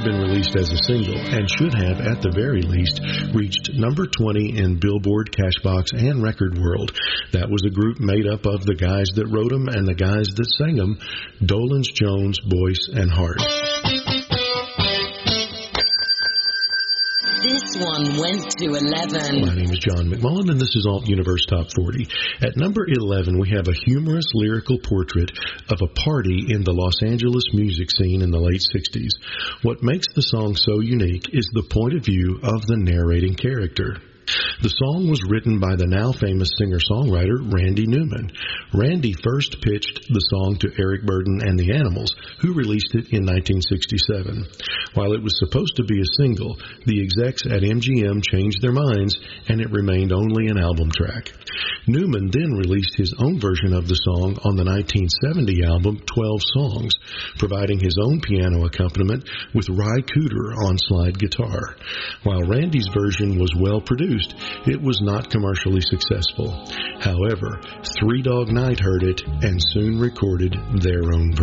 been released as a single and should have, at the very least, reached number 20 in Billboard, Cashbox, and Record World. That was a group made up of the guys that wrote them and the guys that sang them, Dolenz, Jones, Boyce, and Hart. This one went to 11. My name is John McMullen, and this is Alt Universe Top 40. At number 11, we have a humorous lyrical portrait of a party in the Los Angeles music scene in the late 60s. What makes the song so unique is the point of view of the narrating character. The song was written by the now famous singer-songwriter Randy Newman. Randy first pitched the song to Eric Burdon and the Animals, who released it in 1967. While it was supposed to be a single, the execs at MGM changed their minds, and it remained only an album track. Newman then released his own version of the song on the 1970 album 12 Songs, providing his own piano accompaniment with Ry Cooder on slide guitar. While Randy's version was well produced, it was not commercially successful. However, Three Dog Night heard it and soon recorded their own version.